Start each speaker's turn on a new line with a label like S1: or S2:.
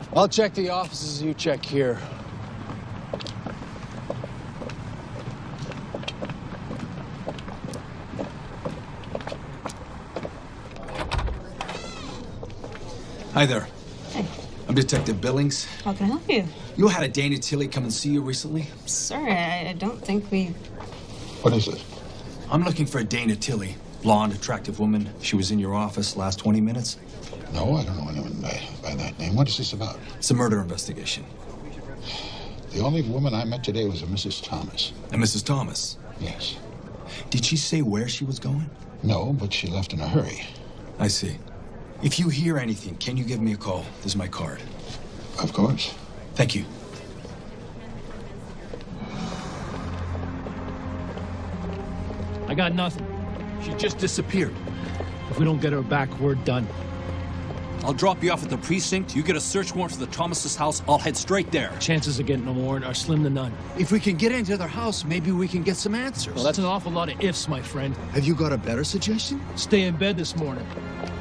S1: I'll check the offices, you check here.
S2: Hi there.
S3: Hey.
S2: I'm Detective Billings.
S3: How can I help you?
S2: You had a Dana Tilly come and see you recently?
S3: Sorry, I don't think we...
S4: What is it?
S2: I'm looking for a Dana Tilly. Blonde, attractive woman. She was in your office last 20 minutes.
S4: No, I don't know anyone by that name. What is this about?
S2: It's a murder investigation.
S4: The only woman I met today was a Mrs. Thomas.
S2: A Mrs. Thomas?
S4: Yes.
S2: Did she say where she was going?
S4: No, but she left in a hurry.
S2: I see. If you hear anything, can you give me a call? This is my card.
S4: Of course.
S2: Thank you.
S5: I got nothing.
S1: She just disappeared.
S5: If we don't get her back, we're done.
S6: I'll drop you off at the precinct. You get a search warrant for the Thomas's house. I'll head straight there.
S5: Chances of getting a warrant are slim to none.
S1: If we can get into their house, maybe we can get some answers.
S5: Well, that's an awful lot of ifs, my friend.
S1: Have you got a better suggestion?
S5: Stay in bed this morning.